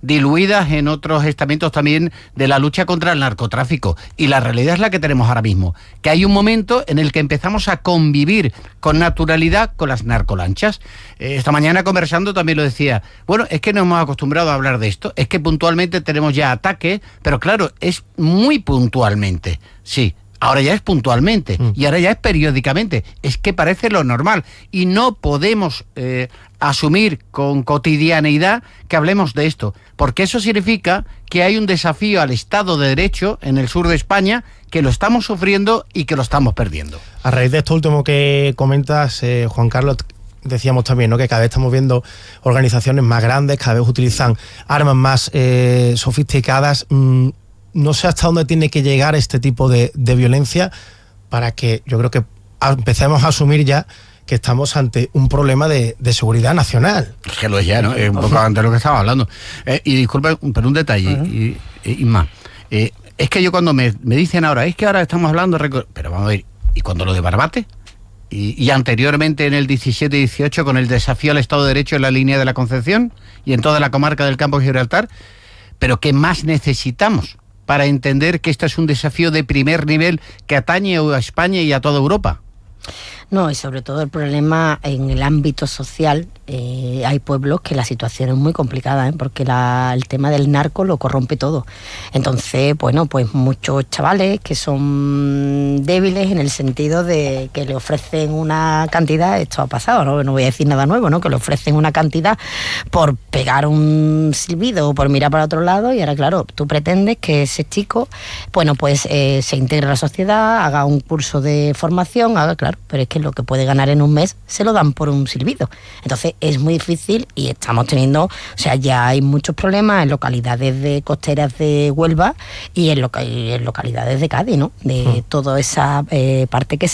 diluidas en otros estamentos también de la lucha contra el narcotráfico. Y la realidad es la que tenemos ahora mismo, que hay un momento en el que empezamos a convivir con naturalidad con las narcolanchas. Esta mañana conversando también lo decía, bueno, es que nos hemos acostumbrado a hablar de esto, es que puntualmente tenemos ya ataques, pero claro, es muy puntualmente, sí. Ahora ya es puntualmente y ahora ya es periódicamente. Es que parece lo normal. Y no podemos asumir con cotidianeidad que hablemos de esto. Porque eso significa que hay un desafío al Estado de Derecho en el sur de España que lo estamos sufriendo y que lo estamos perdiendo. A raíz de esto último que comentas, Juan Carlos, decíamos también, ¿no?, que cada vez estamos viendo organizaciones más grandes, cada vez utilizan armas más sofisticadas. No sé hasta dónde tiene que llegar este tipo de violencia para que yo creo que empecemos a asumir ya que estamos ante un problema de seguridad nacional. Que lo es ya, ¿no? Un poco antes de lo que estaba hablando. Y disculpa, pero un detalle, y más. Es que yo cuando me dicen ahora, es que ahora estamos hablando, pero vamos a ver, ¿y cuando lo de Barbate? Y anteriormente en el 17-18 con el desafío al Estado de Derecho en la línea de la Concepción y en toda la comarca del Campo de Gibraltar, pero ¿qué más necesitamos para entender que esto es un desafío de primer nivel que atañe a España y a toda Europa? No, y sobre todo el problema en el ámbito social. Hay pueblos que la situación es muy complicada, porque el tema del narco lo corrompe todo. Entonces, bueno, pues muchos chavales que son débiles en el sentido de que le ofrecen una cantidad, esto ha pasado, no voy a decir nada nuevo, ¿no?, que le ofrecen una cantidad por pegar un silbido o por mirar para otro lado, y ahora, claro, tú pretendes que ese chico, bueno, pues se integre a la sociedad, haga un curso de formación, claro, pero es que lo que puede ganar en un mes se lo dan por un silbido. Entonces es muy difícil y estamos teniendo, o sea, ya hay muchos problemas en localidades costeras de Huelva y en localidades de Cádiz, ¿no?, de toda esa parte que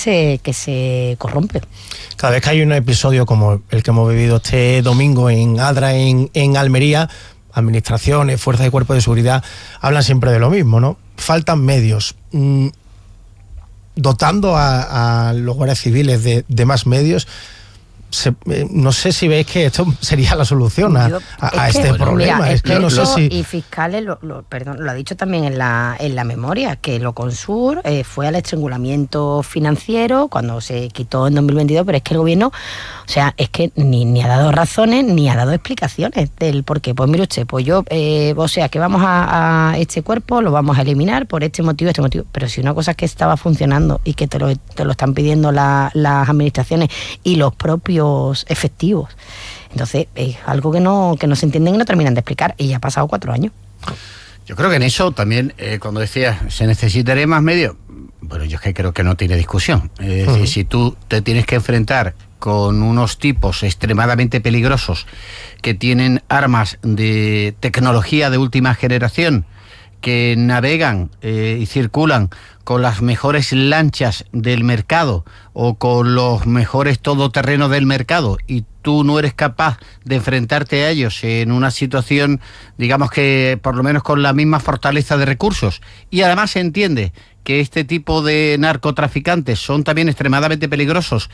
se corrompe. Cada vez que hay un episodio como el que hemos vivido este domingo en Adra, en Almería, administraciones, fuerzas y cuerpos de seguridad hablan siempre de lo mismo, ¿no? Faltan medios. Dotando a los guardias civiles de más medios, no sé si veis que esto sería la solución a este problema. Mira, es que no sé si... Y fiscales, lo ha dicho también en la memoria, que Loconsur fue al estrangulamiento financiero cuando se quitó en 2022, pero es que el gobierno, o sea, es que ni ha dado razones ni ha dado explicaciones del por qué. Pues mire usted, pues yo, o sea, que vamos a este cuerpo, lo vamos a eliminar por este motivo, pero si una cosa es que estaba funcionando y que te lo están pidiendo las administraciones y los propios efectivos, entonces es algo que no se entienden y no terminan de explicar, y ya ha pasado 4 años. Yo creo que en eso también, cuando decías, ¿se necesitaría más medios? Bueno, yo es que creo que no tiene discusión. Es decir, si tú te tienes que enfrentar con unos tipos extremadamente peligrosos que tienen armas de tecnología de última generación, que navegan y circulan con las mejores lanchas del mercado o con los mejores todoterrenos del mercado, y tú no eres capaz de enfrentarte a ellos en una situación, digamos que por lo menos con la misma fortaleza de recursos, y además se entiende que este tipo de narcotraficantes son también extremadamente peligrosos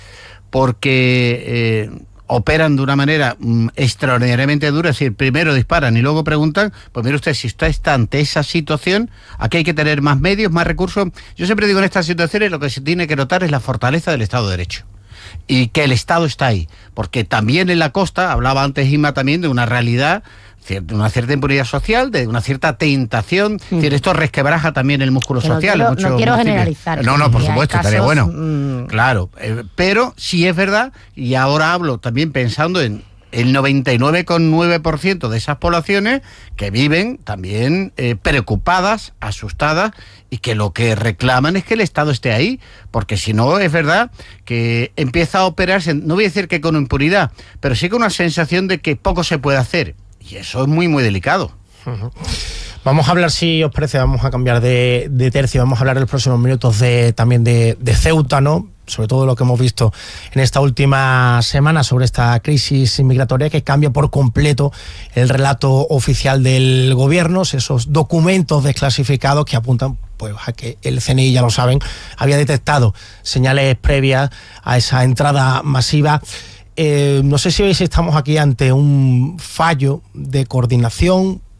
porque operan de una manera extraordinariamente dura, es decir, primero disparan y luego preguntan, pues mire usted, si usted está ante esa situación, aquí hay que tener más medios, más recursos. Yo siempre digo, en estas situaciones lo que se tiene que notar es la fortaleza del Estado de Derecho y que el Estado está ahí, porque también en la costa, hablaba antes Inma también de una realidad, de una cierta impunidad social, de una cierta tentación. Es decir, esto resquebraja también el músculo social. No quiero generalizar. No, por supuesto, estaría bueno. Claro, pero sí es verdad, y ahora hablo también pensando en el 99,9% de esas poblaciones que viven también preocupadas, asustadas, y que lo que reclaman es que el Estado esté ahí, porque si no, es verdad que empieza a operarse, no voy a decir que con impunidad, pero sí con una sensación de que poco se puede hacer. Y eso es muy, muy delicado. Vamos a hablar, si os parece, vamos a cambiar de tercio, vamos a hablar en los próximos minutos también de Ceuta, ¿no? Sobre todo lo que hemos visto en esta última semana sobre esta crisis migratoria que cambia por completo el relato oficial del gobierno, esos documentos desclasificados que apuntan pues a que el CNI, ya lo saben, había detectado señales previas a esa entrada masiva. No sé si veis si estamos aquí ante un fallo de coordinación,